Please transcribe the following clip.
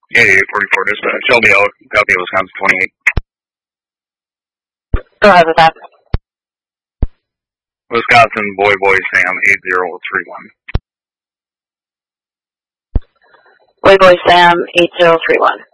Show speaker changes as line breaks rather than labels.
8844 dispatch. I'll be out. Copy Wisconsin 28.
Go ahead with that.
Wisconsin Boy Sam 8031.
Boy Sam 8031.